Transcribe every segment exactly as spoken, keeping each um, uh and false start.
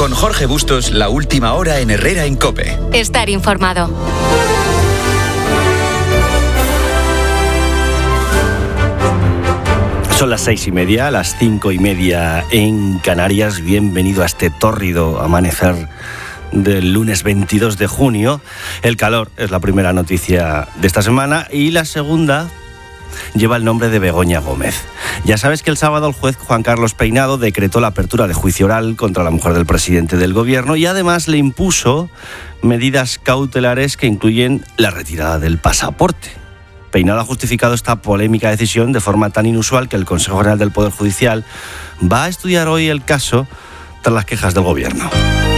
Con Jorge Bustos, la última hora en Herrera en COPE. Estar informado. Son las seis y media, las cinco y media en Canarias. Bienvenido a este tórrido amanecer del lunes veintidós de junio. El calor es la primera noticia de esta semana y la segunda lleva el nombre de Begoña Gómez. Ya sabes que el sábado el juez Juan Carlos Peinado decretó la apertura de juicio oral contra la mujer del presidente del gobierno y además le impuso medidas cautelares que incluyen la retirada del pasaporte. Peinado ha justificado esta polémica decisión de forma tan inusual que el Consejo General del Poder Judicial va a estudiar hoy el caso tras las quejas del gobierno.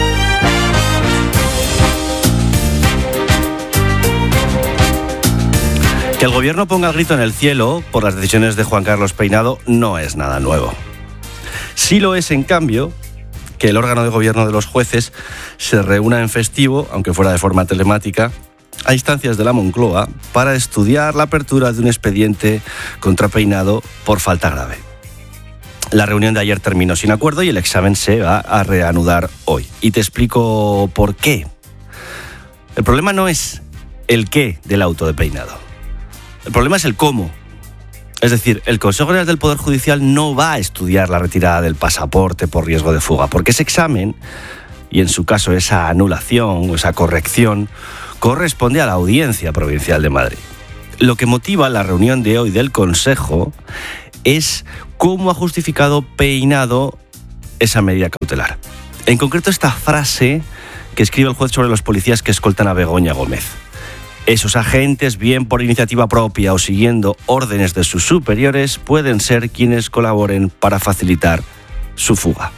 Que el gobierno ponga el grito en el cielo por las decisiones de Juan Carlos Peinado no es nada nuevo. Sí lo es, en cambio, que el órgano de gobierno de los jueces se reúna en festivo, aunque fuera de forma telemática, a instancias de la Moncloa, para estudiar la apertura de un expediente contra Peinado por falta grave. La reunión de ayer terminó sin acuerdo y el examen se va a reanudar hoy. Y te explico por qué. El problema no es el qué del auto de Peinado. El problema es el cómo. Es decir, el Consejo General del Poder Judicial no va a estudiar la retirada del pasaporte por riesgo de fuga, porque ese examen, y en su caso esa anulación o esa corrección, corresponde a la Audiencia Provincial de Madrid. Lo que motiva la reunión de hoy del Consejo es cómo ha justificado Peinado esa medida cautelar. En concreto, esta frase que escribe el juez sobre los policías que escoltan a Begoña Gómez. Esos agentes, bien por iniciativa propia o siguiendo órdenes de sus superiores, pueden ser quienes colaboren para facilitar su fuga.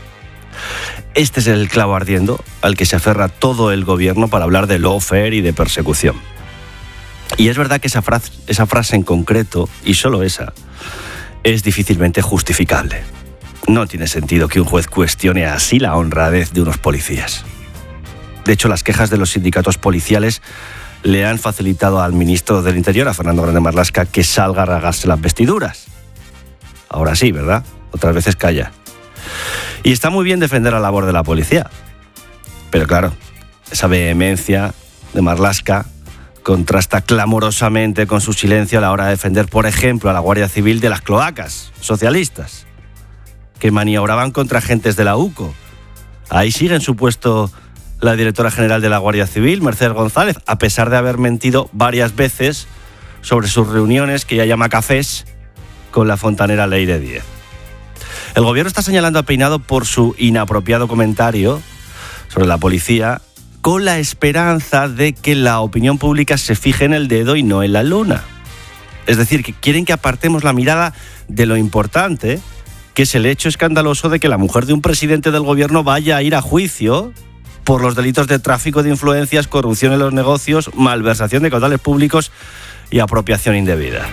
Este es el clavo ardiendo al que se aferra todo el gobierno para hablar de lawfare y de persecución. Y es verdad que esa frase, esa frase en concreto, y solo esa, es difícilmente justificable. No tiene sentido que un juez cuestione así la honradez de unos policías. De hecho, las quejas de los sindicatos policiales le han facilitado al ministro del Interior, a Fernando Grande Marlaska, que salga a rasgarse las vestiduras. Ahora sí, ¿verdad? Otras veces calla. Y está muy bien defender la labor de la policía. Pero claro, esa vehemencia de Marlaska contrasta clamorosamente con su silencio a la hora de defender, por ejemplo, a la Guardia Civil de las cloacas socialistas, que maniobraban contra agentes de la U C O. Ahí sigue en su puesto la directora general de la Guardia Civil, Mercedes González, a pesar de haber mentido varias veces sobre sus reuniones, que ya llama cafés, con la fontanera Leire Díez. El gobierno está señalando a Peinado por su inapropiado comentario sobre la policía, con la esperanza de que la opinión pública se fije en el dedo y no en la luna. Es decir, que quieren que apartemos la mirada de lo importante, que es el hecho escandaloso de que la mujer de un presidente del gobierno vaya a ir a juicio por los delitos de tráfico de influencias, corrupción en los negocios, malversación de caudales públicos y apropiación indebida.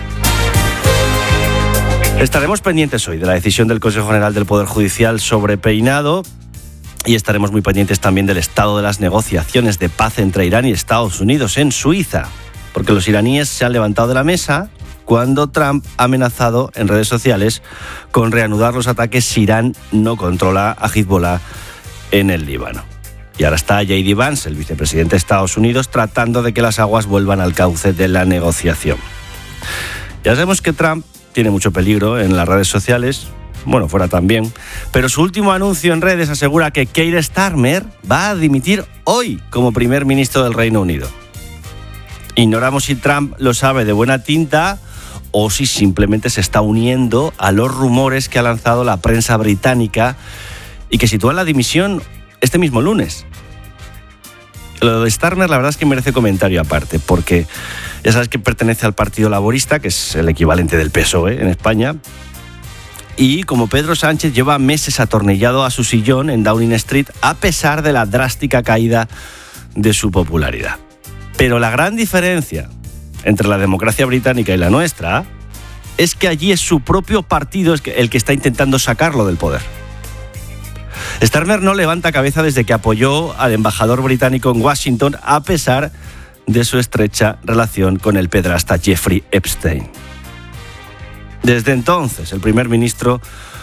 Estaremos pendientes hoy de la decisión del Consejo General del Poder Judicial sobre Peinado y estaremos muy pendientes también del estado de las negociaciones de paz entre Irán y Estados Unidos en Suiza, porque los iraníes se han levantado de la mesa cuando Trump ha amenazado en redes sociales con reanudar los ataques si Irán no controla a Hezbollah en el Líbano. Y ahora está J D Vance, el vicepresidente de Estados Unidos, tratando de que las aguas vuelvan al cauce de la negociación. Ya sabemos que Trump tiene mucho peligro en las redes sociales, bueno, fuera también, pero su último anuncio en redes asegura que Keir Starmer va a dimitir hoy como primer ministro del Reino Unido. Ignoramos si Trump lo sabe de buena tinta o si simplemente se está uniendo a los rumores que ha lanzado la prensa británica y que sitúan la dimisión este mismo lunes. Lo de Starmer, la verdad es que merece comentario aparte, porque ya sabes que pertenece al Partido Laborista, que es el equivalente del P S O E en España, y como Pedro Sánchez lleva meses atornillado a su sillón en Downing Street, a pesar de la drástica caída de su popularidad. Pero la gran diferencia entre la democracia británica y la nuestra es que allí es su propio partido el que está intentando sacarlo del poder. Starmer no levanta cabeza desde que apoyó al embajador británico en Washington, a pesar de su estrecha relación con el pederasta Jeffrey Epstein. Desde entonces, el primer ministro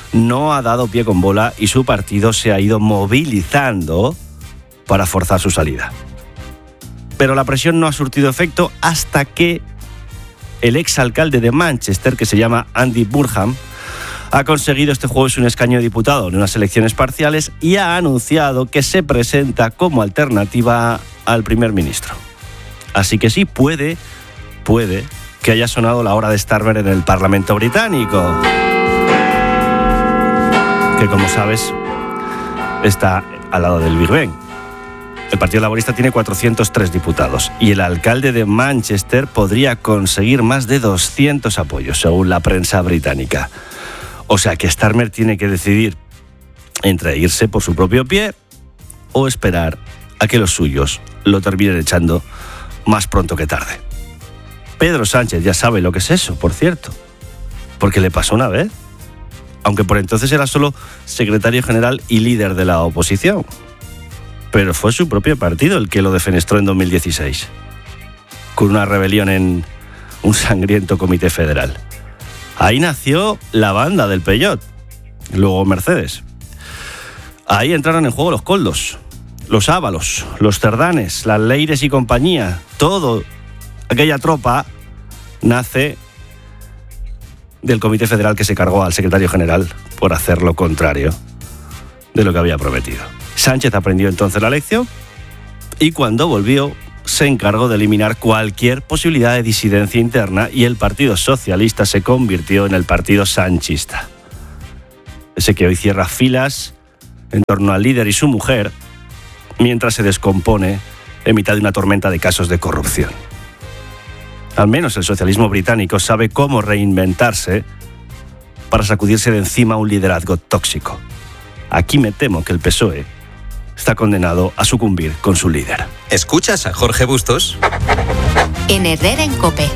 no ha dado pie con bola y su partido se ha ido movilizando para forzar su salida. Pero la presión no ha surtido efecto hasta que el exalcalde de Manchester, que se llama Andy Burnham, ha conseguido este jueves un escaño de diputado en unas elecciones parciales y ha anunciado que se presenta como alternativa al primer ministro. Así que sí, puede, puede que haya sonado la hora de Starmer en el Parlamento británico, que como sabes está al lado del Big Ben. El Partido Laborista tiene cuatrocientos tres diputados y el alcalde de Manchester podría conseguir más de doscientos apoyos, según la prensa británica. O sea que Starmer tiene que decidir entre irse por su propio pie o esperar a que los suyos lo terminen echando más pronto que tarde. Pedro Sánchez ya sabe lo que es eso, por cierto, porque le pasó una vez, aunque por entonces era solo secretario general y líder de la oposición. Pero fue su propio partido el que lo defenestró en dos mil dieciséis, con una rebelión en un sangriento comité federal. Ahí nació la banda del Peyot, luego Mercedes. Ahí entraron en juego los Koldos, los Ábalos, los Cerdanes, las Leires y compañía. Todo aquella tropa nace del comité federal que se cargó al secretario general por hacer lo contrario de lo que había prometido. Sánchez aprendió entonces la lección y cuando volvió se encargó de eliminar cualquier posibilidad de disidencia interna y el Partido Socialista se convirtió en el Partido Sanchista. Ese que hoy cierra filas en torno al líder y su mujer mientras se descompone en mitad de una tormenta de casos de corrupción. Al menos el socialismo británico sabe cómo reinventarse para sacudirse de encima un liderazgo tóxico. Aquí me temo que el P S O E está condenado a sucumbir con su líder. ¿Escuchas a Jorge Bustos? En Herrera en COPE.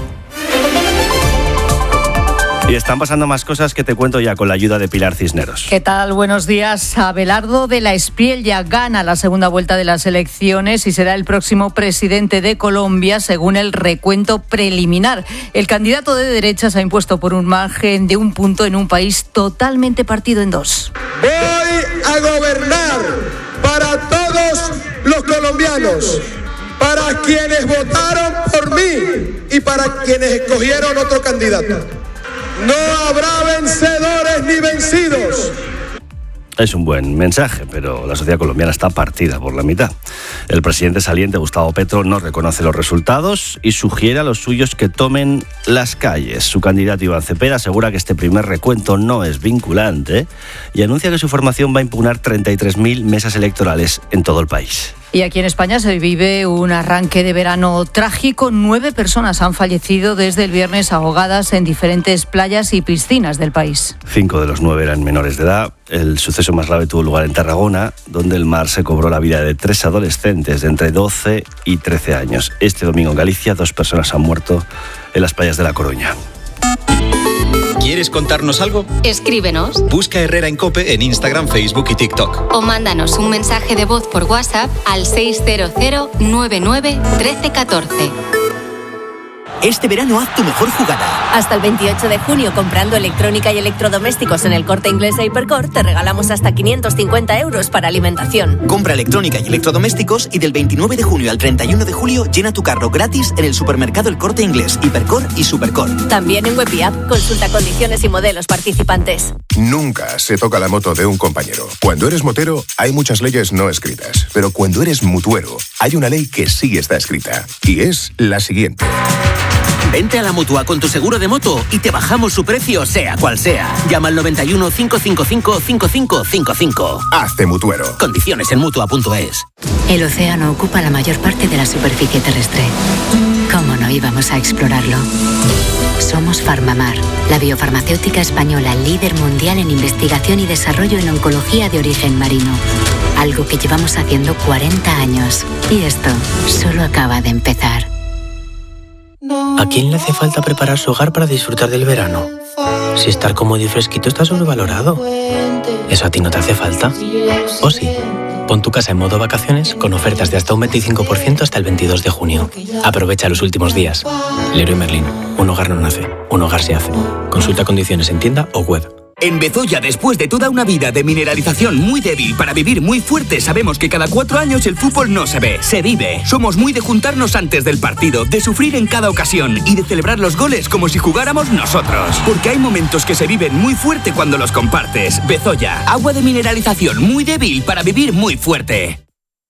Y están pasando más cosas que te cuento ya con la ayuda de Pilar Cisneros. ¿Qué tal? Buenos días. Abelardo de la Espriell ya gana la segunda vuelta de las elecciones y será el próximo presidente de Colombia según el recuento preliminar. El candidato de derecha se ha impuesto por un margen de un punto en un país totalmente partido en dos. Voy a gobernar para todos los colombianos, para quienes votaron por mí y para quienes escogieron otro candidato. No habrá vencedores ni vencidos. Es un buen mensaje, pero la sociedad colombiana está partida por la mitad. El presidente saliente, Gustavo Petro, no reconoce los resultados y sugiere a los suyos que tomen las calles. Su candidato Iván Cepeda asegura que este primer recuento no es vinculante y anuncia que su formación va a impugnar treinta y tres mil mesas electorales en todo el país. Y aquí en España se vive un arranque de verano trágico. Nueve personas han fallecido desde el viernes ahogadas en diferentes playas y piscinas del país. Cinco de los nueve eran menores de edad. El suceso más grave tuvo lugar en Tarragona, donde el mar se cobró la vida de tres adolescentes de entre doce y trece años. Este domingo en Galicia, dos personas han muerto en las playas de La Coruña. ¿Quieres contarnos algo? Escríbenos. Busca Herrera en COPE en Instagram, Facebook y TikTok. O mándanos un mensaje de voz por WhatsApp al seis cero cero nueve nueve uno tres uno cuatro. Este verano haz tu mejor jugada. Hasta el veintiocho de junio, comprando electrónica y electrodomésticos en el Corte Inglés e Hipercor, te regalamos hasta quinientos cincuenta euros para alimentación. Compra electrónica y electrodomésticos y del veintinueve de junio al treinta y uno de julio llena tu carro gratis en el supermercado El Corte Inglés, Hipercor y Supercor. También en web y app. Consulta condiciones y modelos participantes. Nunca se toca la moto de un compañero. Cuando eres motero, hay muchas leyes no escritas. Pero cuando eres mutuero, hay una ley que sí está escrita. Y es la siguiente. Vente a la Mutua con tu seguro de moto y te bajamos su precio, sea cual sea. Llama al noventa y uno, cinco cinco cinco, cinco cinco cinco cinco. Hazte mutuero. Condiciones en mutua punto es. El océano ocupa la mayor parte de la superficie terrestre. ¿Cómo no íbamos a explorarlo? Somos Farmamar, la biofarmacéutica española líder mundial en investigación y desarrollo en oncología de origen marino. Algo que llevamos haciendo cuarenta años. Y esto solo acaba de empezar. ¿A quién le hace falta preparar su hogar para disfrutar del verano? Si estar cómodo y fresquito está sobrevalorado. ¿Eso a ti no te hace falta? ¿O sí? Pon tu casa en modo vacaciones con ofertas de hasta un veinticinco por ciento hasta el veintidós de junio. Aprovecha los últimos días. Leroy Merlin. Un hogar no nace, un hogar se hace. Consulta condiciones en tienda o web. En Bezoya, después de toda una vida de mineralización muy débil para vivir muy fuerte, sabemos que cada cuatro años el fútbol no se ve, se vive. Somos muy de juntarnos antes del partido, de sufrir en cada ocasión y de celebrar los goles como si jugáramos nosotros. Porque hay momentos que se viven muy fuerte cuando los compartes. Bezoya, agua de mineralización muy débil para vivir muy fuerte.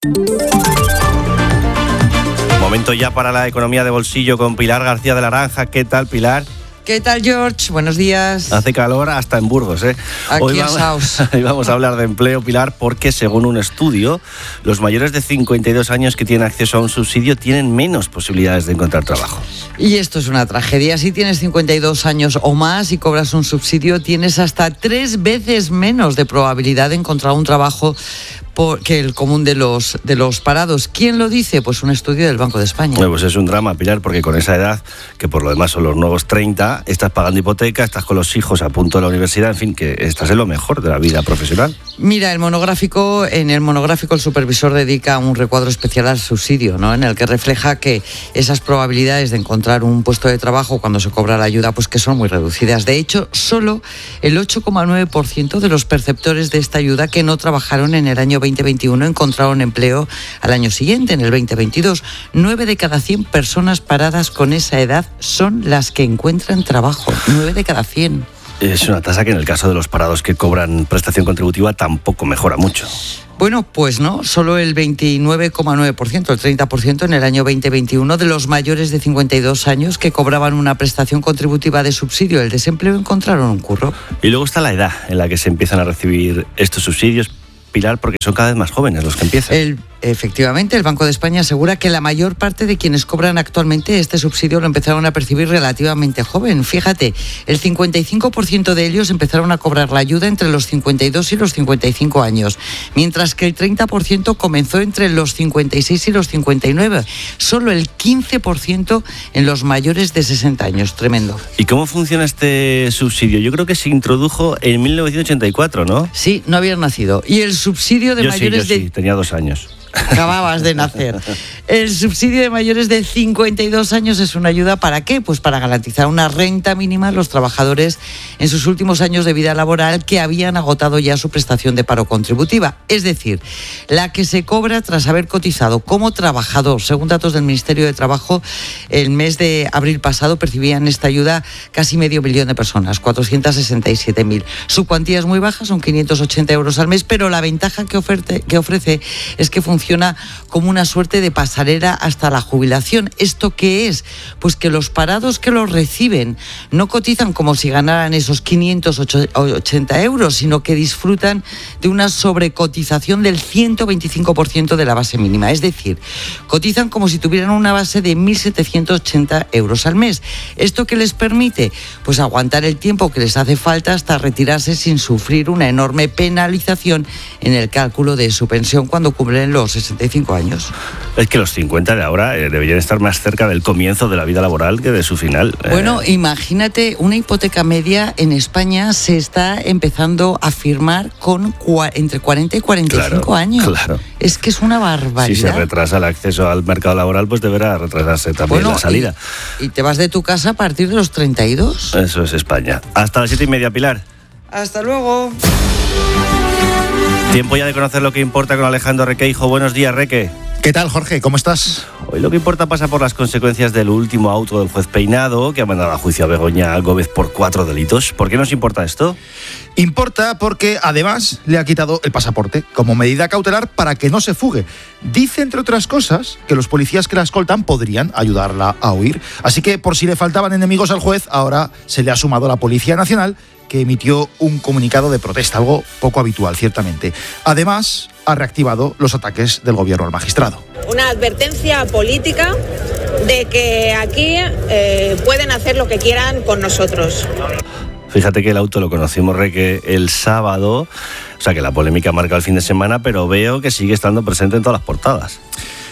Momento ya para la economía de bolsillo con Pilar García de Laranja. ¿Qué tal, Pilar? ¿Qué tal, George? Buenos días. Hace calor hasta en Burgos, ¿eh? Aquí hoy vamos, hoy vamos a hablar de empleo, Pilar, porque según un estudio, los mayores de cincuenta y dos años que tienen acceso a un subsidio tienen menos posibilidades de encontrar trabajo. Y esto es una tragedia. Si tienes cincuenta y dos años o más y cobras un subsidio, tienes hasta tres veces menos de probabilidad de encontrar un trabajo que el común de los, de los parados. ¿Quién lo dice? Pues un estudio del Banco de España. Bueno, pues es un drama, Pilar, porque con esa edad, que por lo demás son los nuevos treinta, estás pagando hipoteca, estás con los hijos a punto de la universidad, en fin, que estás en lo mejor de la vida profesional. Mira, el monográfico, en el monográfico el supervisor dedica un recuadro especial al subsidio, ¿no? En el que refleja que esas probabilidades de encontrar un puesto de trabajo cuando se cobra la ayuda, pues que son muy reducidas. De hecho, solo el ocho coma nueve por ciento de los perceptores de esta ayuda que no trabajaron en el año veinte veintiuno encontraron empleo al año siguiente, en el veinte veintidós. nueve de cada cien personas paradas con esa edad son las que encuentran trabajo. nueve de cada cien. Es una tasa que en el caso de los parados que cobran prestación contributiva tampoco mejora mucho. Bueno, pues no, solo el veintinueve coma nueve por ciento, el treinta por ciento en el año veinte veintiuno de los mayores de cincuenta y dos años que cobraban una prestación contributiva de subsidio del desempleo encontraron un curro. Y luego está la edad en la que se empiezan a recibir estos subsidios, Pilar, porque son cada vez más jóvenes los que empiezan. El, efectivamente, el Banco de España asegura que la mayor parte de quienes cobran actualmente este subsidio lo empezaron a percibir relativamente joven. Fíjate, el cincuenta y cinco por ciento de ellos empezaron a cobrar la ayuda entre los cincuenta y dos y los cincuenta y cinco años, mientras que el treinta por ciento comenzó entre los cincuenta y seis y los cincuenta y nueve. Solo el quince por ciento en los mayores de sesenta años. Tremendo. ¿Y cómo funciona este subsidio? Yo creo que se introdujo en mil novecientos ochenta y cuatro, ¿no? Sí, no habías nacido. Y el subsidio de yo mayores sí, yo de... sí, tenía dos años. Acababas de nacer. El subsidio de mayores de cincuenta y dos años es una ayuda ¿para qué? Pues para garantizar una renta mínima a los trabajadores en sus últimos años de vida laboral que habían agotado ya su prestación de paro contributiva. Es decir, la que se cobra tras haber cotizado como trabajador. Según datos del Ministerio de Trabajo, el mes de abril pasado percibían esta ayuda casi medio millón de personas, cuatrocientos sesenta y siete mil. Su cuantía es muy baja, son quinientos ochenta euros al mes, pero la ventaja que ofrece, que ofrece es que funciona funciona como una suerte de pasarela hasta la jubilación. ¿Esto qué es? Pues que los parados que los reciben no cotizan como si ganaran esos quinientos ochenta euros, sino que disfrutan de una sobrecotización del ciento veinticinco por ciento de la base mínima. Es decir, cotizan como si tuvieran una base de mil setecientos ochenta euros al mes. ¿Esto qué les permite? Pues aguantar el tiempo que les hace falta hasta retirarse sin sufrir una enorme penalización en el cálculo de su pensión cuando cumplen los sesenta y cinco años. Es que los cincuenta de ahora eh, deberían estar más cerca del comienzo de la vida laboral que de su final. Bueno, eh. imagínate, una hipoteca media en España se está empezando a firmar con cua- entre cuarenta y cuarenta y cinco claro, años. Claro. Es que es una barbaridad. Si se retrasa el acceso al mercado laboral, pues deberá retrasarse también bueno, la salida. Y, y te vas de tu casa a partir de los treinta y dos. Eso es España. Hasta las siete y media, Pilar. Hasta luego. Tiempo ya de conocer lo que importa con Alejandro Requeijo. Buenos días, Reque. ¿Qué tal, Jorge? ¿Cómo estás? Hoy lo que importa pasa por las consecuencias del último auto del juez Peinado, que ha mandado a juicio a Begoña Gómez por cuatro delitos. ¿Por qué nos importa esto? Importa porque, además, le ha quitado el pasaporte como medida cautelar para que no se fugue. Dice, entre otras cosas, que los policías que la escoltan podrían ayudarla a huir. Así que, por si le faltaban enemigos al juez, ahora se le ha sumado la Policía Nacional, que emitió un comunicado de protesta, algo poco habitual, ciertamente. Además, ha reactivado los ataques del gobierno al magistrado. Una advertencia política de que aquí eh, pueden hacer lo que quieran con nosotros. Fíjate que el auto lo conocimos, Reque, el sábado, o sea que la polémica marca el fin de semana, pero veo que sigue estando presente en todas las portadas.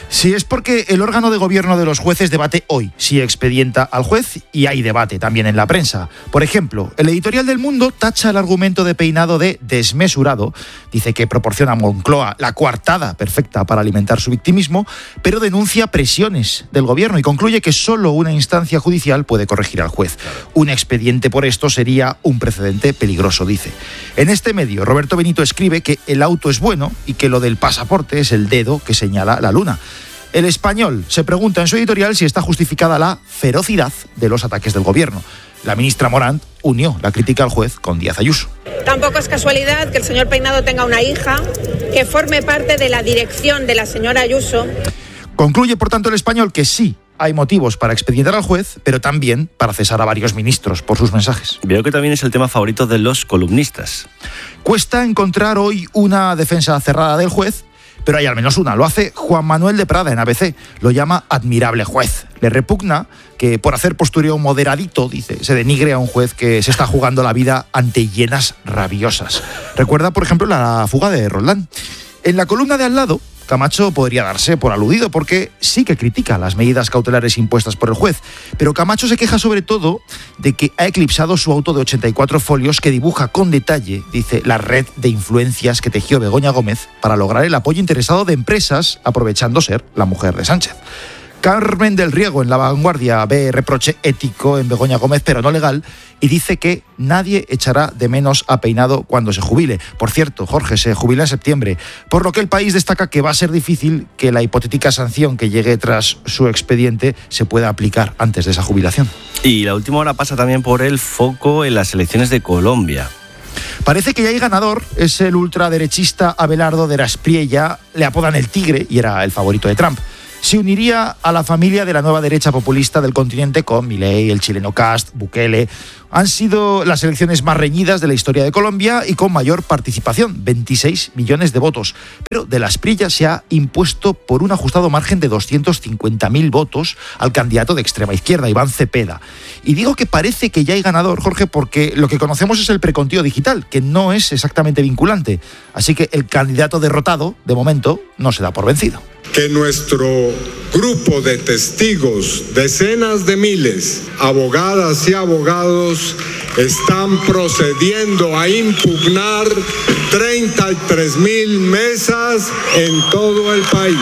Sí, es porque el órgano de gobierno de los jueces debate hoy si expedienta al juez y hay debate también en la prensa. Por ejemplo, el editorial del Mundo tacha el argumento de Peinado de desmesurado, dice que proporciona a Moncloa la coartada perfecta para alimentar su victimismo, pero denuncia presiones del gobierno y concluye que solo una instancia judicial puede corregir al juez. Un expediente por esto sería un precedente peligroso, dice. En este medio, Roberto Benito escribe que el auto es bueno y que lo del pasaporte es el dedo que señala la luna. El Español se pregunta en su editorial si está justificada la ferocidad de los ataques del gobierno. La ministra Morant unió la crítica al juez con Díaz Ayuso. Tampoco es casualidad que el señor Peinado tenga una hija que forme parte de la dirección de la señora Ayuso. Concluye, por tanto, el Español que sí hay motivos para expedientar al juez, pero también para cesar a varios ministros por sus mensajes. Veo que también es el tema favorito de los columnistas. Cuesta encontrar hoy una defensa cerrada del juez, pero hay al menos una. Lo hace Juan Manuel de Prada en A B C. Lo llama admirable juez. Le repugna que por hacer postureo moderadito, dice, se denigre a un juez que se está jugando la vida ante hienas rabiosas. Recuerda, por ejemplo, la fuga de Roldán. En la columna de al lado, Camacho podría darse por aludido porque sí que critica las medidas cautelares impuestas por el juez, pero Camacho se queja sobre todo de que ha eclipsado su auto de ochenta y cuatro folios que dibuja con detalle, dice, la red de influencias que tejió Begoña Gómez para lograr el apoyo interesado de empresas aprovechando ser la mujer de Sánchez. Carmen del Riego en La Vanguardia ve reproche ético en Begoña Gómez, pero no legal, y dice que nadie echará de menos a Peinado cuando se jubile. Por cierto, Jorge se jubila en septiembre, por lo que el País destaca que va a ser difícil que la hipotética sanción que llegue tras su expediente se pueda aplicar antes de esa jubilación. Y la última hora pasa también por el foco en las elecciones de Colombia. Parece que ya hay ganador, es el ultraderechista Abelardo de la Espriella, le apodan el Tigre y era el favorito de Trump. Se uniría a la familia de la nueva derecha populista del continente con Milei, el chileno Kast, Bukele. Han sido las elecciones más reñidas de la historia de Colombia y con mayor participación, veintiséis millones de votos. Pero de la Espriella se ha impuesto por un ajustado margen de doscientos cincuenta mil votos al candidato de extrema izquierda, Iván Cepeda. Y digo que parece que ya hay ganador, Jorge, porque lo que conocemos es el preconteo digital, que no es exactamente vinculante. Así que el candidato derrotado, de momento, no se da por vencido. Que nuestro grupo de testigos, decenas de miles, abogadas y abogados, están procediendo a impugnar treinta y tres mil mesas en todo el país.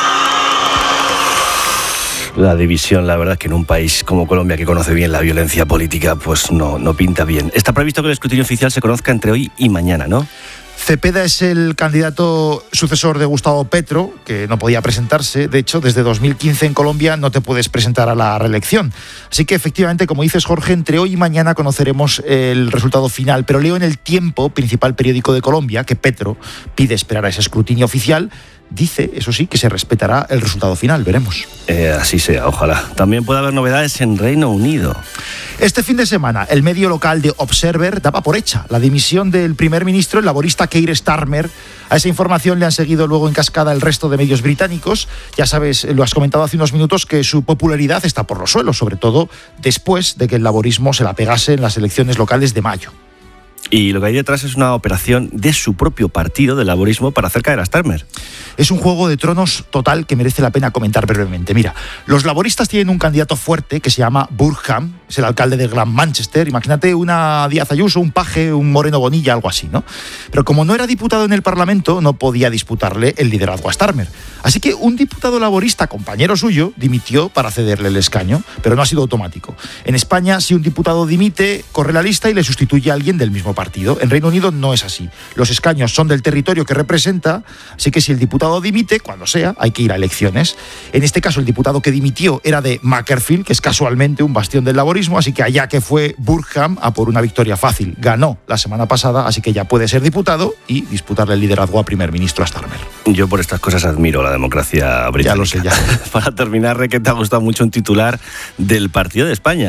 La división, la verdad, que en un país como Colombia, que conoce bien la violencia política, pues no, no pinta bien. Está previsto que el escrutinio oficial se conozca entre hoy y mañana, ¿no? Cepeda es el candidato sucesor de Gustavo Petro, que no podía presentarse. De hecho, desde dos mil quince en Colombia no te puedes presentar a la reelección. Así que, efectivamente, como dices, Jorge, entre hoy y mañana conoceremos el resultado final. Pero leo en El Tiempo, principal periódico de Colombia, que Petro pide esperar a ese escrutinio oficial. Dice, eso sí, que se respetará el resultado final. Veremos. Eh, así sea, ojalá. También puede haber novedades en Reino Unido. Este fin de semana, el medio local de Observer daba por hecha la dimisión del primer ministro, el laborista Keir Starmer. A esa información le han seguido luego en cascada el resto de medios británicos. Ya sabes, lo has comentado hace unos minutos, que su popularidad está por los suelos, sobre todo después de que el laborismo se la pegase en las elecciones locales de mayo. Y lo que hay detrás es una operación de su propio partido, del laborismo, para hacer caer a Starmer. Es un juego de tronos total que merece la pena comentar brevemente. Mira, los laboristas tienen un candidato fuerte que se llama Burkham, es el alcalde de Gran Manchester. Imagínate una Díaz Ayuso, un Paje, un Moreno Bonilla, algo así, ¿no? Pero como no era diputado en el Parlamento, no podía disputarle el liderazgo a Starmer. Así que un diputado laborista, compañero suyo, dimitió para cederle el escaño, pero no ha sido automático. En España, si un diputado dimite, corre la lista y le sustituye a alguien del mismo partido. En Reino Unido no es así. Los escaños son del territorio que representa, así que si el diputado dimite, cuando sea, hay que ir a elecciones. En este caso, el diputado que dimitió era de Macclesfield, que es casualmente un bastión del laborismo, así que allá que fue Burkham a por una victoria fácil. Ganó la semana pasada, así que ya puede ser diputado y disputarle el liderazgo a primer ministro a Starmer. Yo por estas cosas admiro la democracia británica. Ya lo sé, ya. Para terminar, Re, que te ha gustado mucho un titular del Partido de España.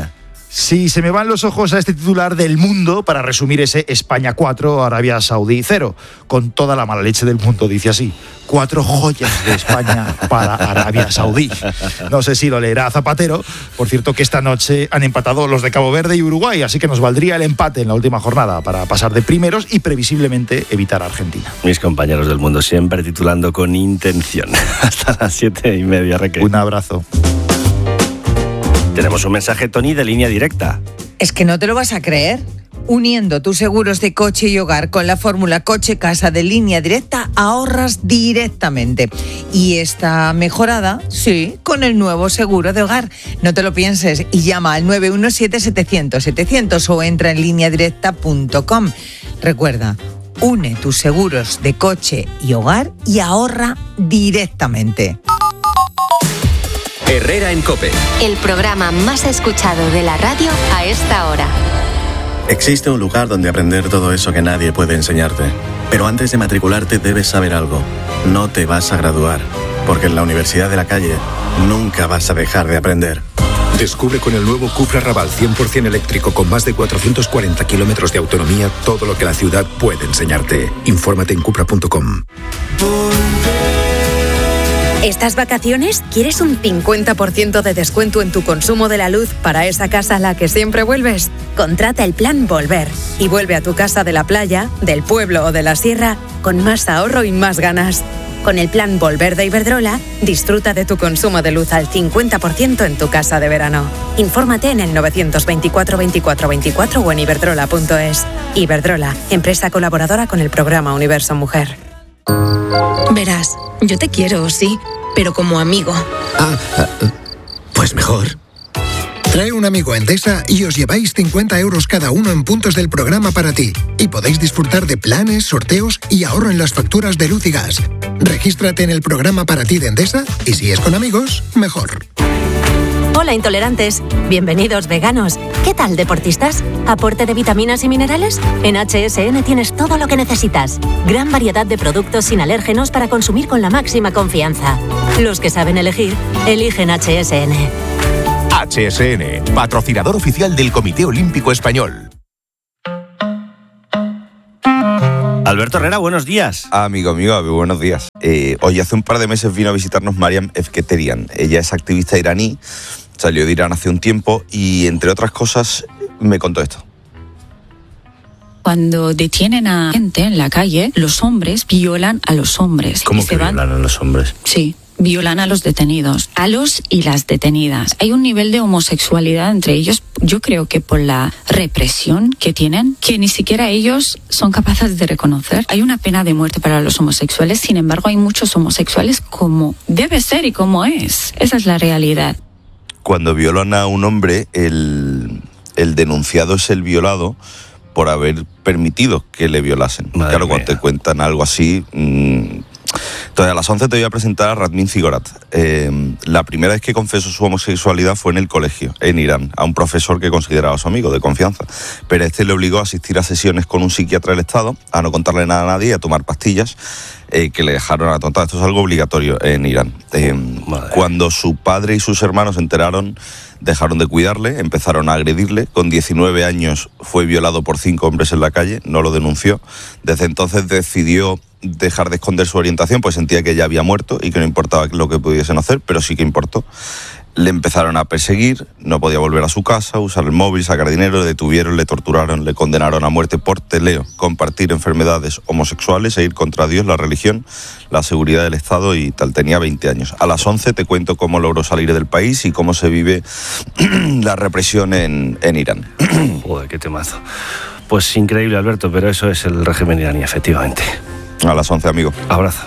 Si se me van los ojos a este titular del Mundo, para resumir ese España cuatro, Arabia Saudí cero, con toda la mala leche del mundo, dice así: cuatro joyas de España para Arabia Saudí. No sé si lo leerá Zapatero. Por cierto, que esta noche han empatado los de Cabo Verde y Uruguay, así que nos valdría el empate en la última jornada para pasar de primeros y previsiblemente evitar a Argentina. Mis compañeros del Mundo siempre titulando con intención. Hasta las siete y media, Reque. Un abrazo. Tenemos un mensaje, Tony, de Línea Directa. Es que no te lo vas a creer. Uniendo tus seguros de coche y hogar con la fórmula coche-casa de Línea Directa, ahorras directamente. Y está mejorada, sí, con el nuevo seguro de hogar. No te lo pienses y llama al nueve uno siete, setecientos, setecientos o entra en línea directa punto com. Recuerda, une tus seguros de coche y hogar y ahorra directamente. Herrera en COPE. El programa más escuchado de la radio a esta hora. Existe un lugar donde aprender todo eso que nadie puede enseñarte. Pero antes de matricularte debes saber algo. No te vas a graduar, porque en la Universidad de la Calle nunca vas a dejar de aprender. Descubre con el nuevo Cupra Raval cien por ciento eléctrico con más de cuatrocientos cuarenta kilómetros de autonomía todo lo que la ciudad puede enseñarte. Infórmate en cupra punto com. ¿Estas vacaciones quieres un cincuenta por ciento de descuento en tu consumo de la luz para esa casa a la que siempre vuelves? Contrata el plan Volver y vuelve a tu casa de la playa, del pueblo o de la sierra con más ahorro y más ganas. Con el plan Volver de Iberdrola, disfruta de tu consumo de luz al cincuenta por ciento en tu casa de verano. Infórmate en el novecientos veinticuatro veinticuatro veinticuatro o en iberdrola punto es. Iberdrola, empresa colaboradora con el programa Universo Mujer. Verás, yo te quiero, sí, pero como amigo. Ah, pues mejor. Trae un amigo a Endesa y os lleváis cincuenta euros cada uno en puntos del programa para ti. Y podéis disfrutar de planes, sorteos y ahorro en las facturas de luz y gas. Regístrate en el programa para ti de Endesa y si es con amigos, mejor. Hola intolerantes, bienvenidos veganos. ¿Qué tal deportistas? ¿Aporte de vitaminas y minerales? En H S N tienes todo lo que necesitas. Gran variedad de productos sin alérgenos para consumir con la máxima confianza. Los que saben elegir, eligen H S N. H S N, patrocinador oficial del Comité Olímpico Español. Alberto Herrera, buenos días. Amigo mío, buenos días. Eh, hoy hace un par de meses vino a visitarnos Mariam Efketerian. Ella es activista iraní, salió de Irán hace un tiempo y, entre otras cosas, me contó esto. Cuando detienen a gente en la calle, los hombres violan a los hombres. ¿Cómo y que se van... violan a los hombres? Sí. Violan a los detenidos, a los y las detenidas. Hay un nivel de homosexualidad entre ellos, yo creo que por la represión que tienen, que ni siquiera ellos son capaces de reconocer. Hay una pena de muerte para los homosexuales, sin embargo hay muchos homosexuales como debe ser y como es. Esa es la realidad. Cuando violan a un hombre, el, el denunciado es el violado por haber permitido que le violasen. Madre claro, mía. cuando te cuentan algo así... Mmm, Entonces, a las once te voy a presentar a Radmin Zigorat. Eh, la primera vez que confesó su homosexualidad fue en el colegio, en Irán, a un profesor que consideraba su amigo de confianza. Pero este le obligó a asistir a sesiones con un psiquiatra del Estado, a no contarle nada a nadie y a tomar pastillas eh, que le dejaron atontar. Esto es algo obligatorio en Irán. Eh, cuando su padre y sus hermanos se enteraron, dejaron de cuidarle, empezaron a agredirle. Con diecinueve años fue violado por cinco hombres en la calle, no lo denunció. Desde entonces decidió dejar de esconder su orientación, pues sentía que ya había muerto y que no importaba lo que pudiesen hacer, pero sí que importó. Le empezaron a perseguir, no podía volver a su casa, usar el móvil, sacar dinero, le detuvieron, le torturaron, le condenaron a muerte por teleo, compartir enfermedades homosexuales e ir contra Dios, la religión, la seguridad del Estado y tal. Tenía veinte años. A las once te cuento cómo logró salir del país y cómo se vive la represión en, en Irán. Joder, qué temazo. Pues increíble, Alberto, pero eso es el régimen iraní, efectivamente. A las once, amigo. Abrazo.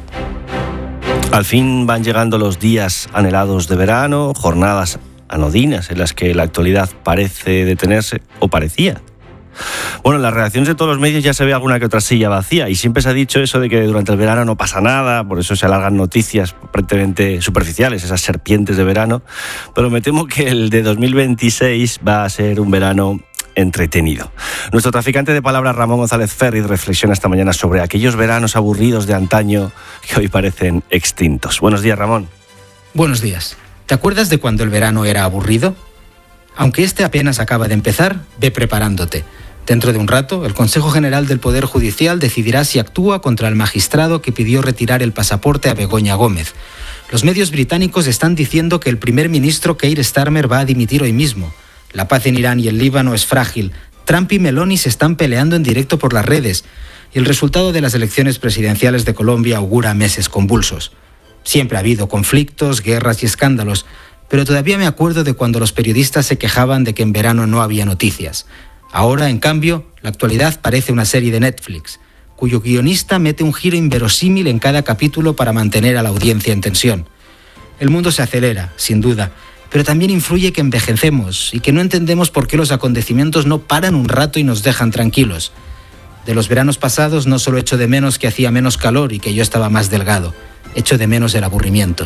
Al fin van llegando los días anhelados de verano, jornadas anodinas en las que la actualidad parece detenerse, o parecía. Bueno, en las redacciones de todos los medios ya se ve alguna que otra silla vacía y siempre se ha dicho eso de que durante el verano no pasa nada, por eso se alargan noticias aparentemente superficiales, esas serpientes de verano, pero me temo que el de dos mil veintiséis va a ser un verano entretenido. Nuestro traficante de palabras, Ramón González Ferriz, reflexiona esta mañana sobre aquellos veranos aburridos de antaño que hoy parecen extintos. Buenos días, Ramón. Buenos días. ¿Te acuerdas de cuando el verano era aburrido? Aunque este apenas acaba de empezar, ve preparándote. Dentro de un rato, el Consejo General del Poder Judicial decidirá si actúa contra el magistrado que pidió retirar el pasaporte a Begoña Gómez. Los medios británicos están diciendo que el primer ministro Keir Starmer va a dimitir hoy mismo. La paz en Irán y el Líbano es frágil. Trump y Meloni se están peleando en directo por las redes. Y el resultado de las elecciones presidenciales de Colombia augura meses convulsos. Siempre ha habido conflictos, guerras y escándalos, pero todavía me acuerdo de cuando los periodistas se quejaban de que en verano no había noticias. Ahora, en cambio, la actualidad parece una serie de Netflix, cuyo guionista mete un giro inverosímil en cada capítulo para mantener a la audiencia en tensión. El mundo se acelera, sin duda, pero también influye que envejecemos y que no entendemos por qué los acontecimientos no paran un rato y nos dejan tranquilos. De los veranos pasados no solo echo de menos que hacía menos calor y que yo estaba más delgado, echo de menos el aburrimiento.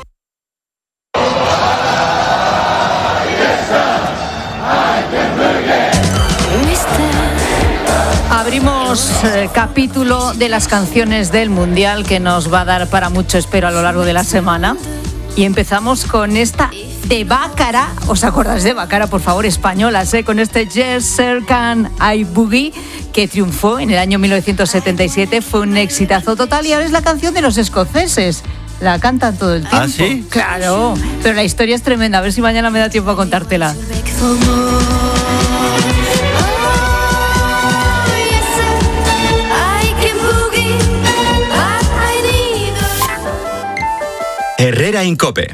Abrimos eh, capítulo de las canciones del Mundial, que nos va a dar para mucho, espero, a lo largo de la semana. Y empezamos con esta de Bácara. ¿Os acordáis de Bácara, por favor, españolas? ¿eh? Con este Yes Sir Can I Boogie, que triunfó en el año mil novecientos setenta y siete. Fue un exitazo total y ahora es la canción de los escoceses. La cantan todo el tiempo. ¿Ah, sí? Claro, pero la historia es tremenda. A ver si mañana me da tiempo a contártela. Herrera en COPE.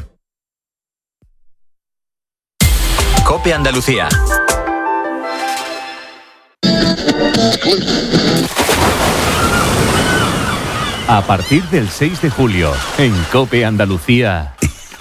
COPE Andalucía. A partir del seis de julio, en COPE Andalucía.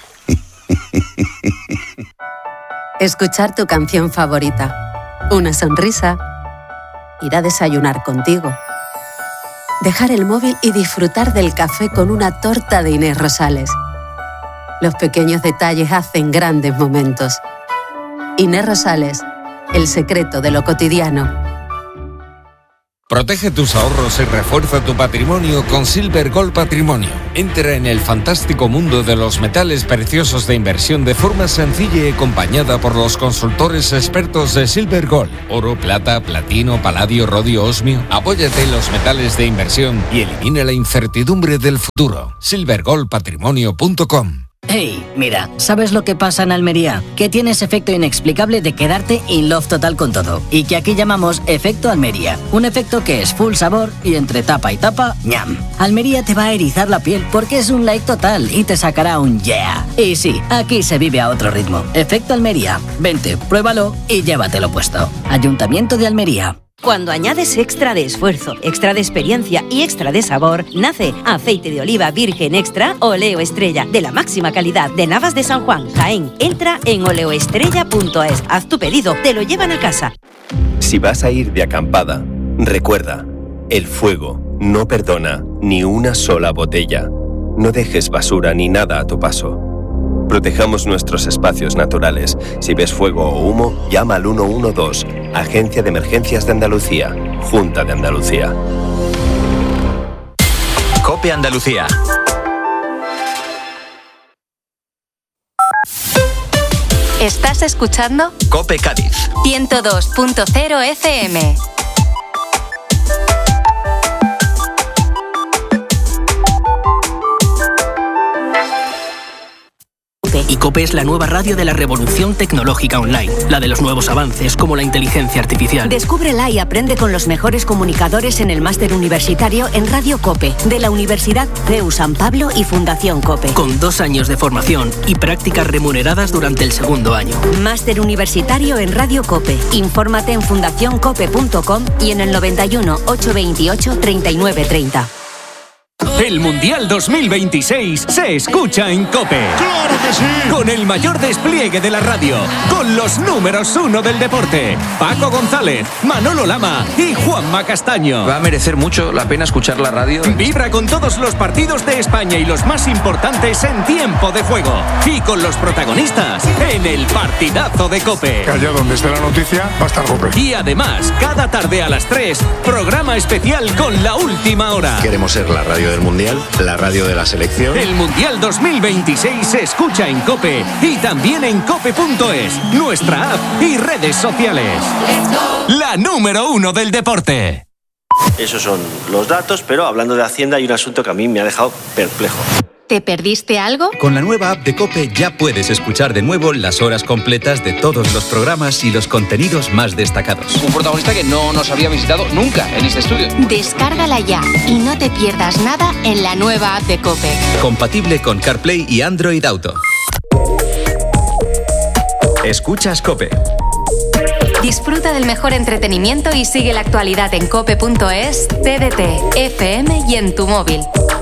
Escuchar tu canción favorita, una sonrisa, ir a desayunar contigo, dejar el móvil y disfrutar del café con una torta de Inés Rosales. Los pequeños detalles hacen grandes momentos. Inés Rosales, el secreto de lo cotidiano. Protege tus ahorros y refuerza tu patrimonio con Silver Gold Patrimonio. Entra en el fantástico mundo de los metales preciosos de inversión de forma sencilla y acompañada por los consultores expertos de Silver Gold. Oro, plata, platino, paladio, rodio, osmio. Apóyate en los metales de inversión y elimina la incertidumbre del futuro. silver gold patrimonio punto com. Hey, mira, ¿sabes lo que pasa en Almería? Que tienes efecto inexplicable de quedarte in love total con todo. Y que aquí llamamos efecto Almería. Un efecto que es full sabor y entre tapa y tapa, ñam. Almería te va a erizar la piel porque es un like total y te sacará un yeah. Y sí, aquí se vive a otro ritmo. Efecto Almería. Vente, pruébalo y llévatelo puesto. Ayuntamiento de Almería. Cuando añades extra de esfuerzo, extra de experiencia y extra de sabor, nace aceite de oliva virgen extra Oleo Estrella, de la máxima calidad de Navas de San Juan, Jaén. Entra en oleoestrella punto es, haz tu pedido, te lo llevan a casa. Si vas a ir de acampada, recuerda, el fuego no perdona ni una sola botella. No dejes basura ni nada a tu paso. Protejamos nuestros espacios naturales. Si ves fuego o humo, llama al uno uno dos, Agencia de Emergencias de Andalucía, Junta de Andalucía. COPE Andalucía. ¿Estás escuchando? COPE Cádiz. ciento dos punto cero F M. Y COPE es la nueva radio de la revolución tecnológica online, la de los nuevos avances como la inteligencia artificial. Descúbrela y aprende con los mejores comunicadores en el máster universitario en Radio COPE, de la Universidad C E U San Pablo y Fundación COPE. Con dos años de formación y prácticas remuneradas durante el segundo año. Máster universitario en Radio COPE. Infórmate en fundación cope punto com y en el noventa y uno, ochocientos veintiocho, treinta y nueve treinta. El Mundial dos mil veintiséis se escucha en COPE. ¡Claro que sí! Con el mayor despliegue de la radio, con los números uno del deporte, Paco González, Manolo Lama y Juanma Castaño. Va a merecer mucho la pena escuchar la radio. Vibra con todos los partidos de España y los más importantes en tiempo de juego. Y con los protagonistas en el partidazo de COPE. Allá donde esté la noticia, va a estar COPE. Y además, cada tarde a las tres, programa especial con La Última Hora. Queremos ser la radio del mundo Mundial, la radio de la selección. El Mundial dos mil veintiséis se escucha en COPE y también en cope punto es, nuestra app y redes sociales. La número uno del deporte. Esos son los datos, pero hablando de Hacienda hay un asunto que a mí me ha dejado perplejo. ¿Te perdiste algo? Con la nueva app de COPE ya puedes escuchar de nuevo las horas completas de todos los programas y los contenidos más destacados. Un protagonista que no nos había visitado nunca en este estudio. Descárgala ya y no te pierdas nada en la nueva app de COPE. Compatible con CarPlay y Android Auto. Escuchas COPE. Disfruta del mejor entretenimiento y sigue la actualidad en cope punto es, T D T, F M y en tu móvil.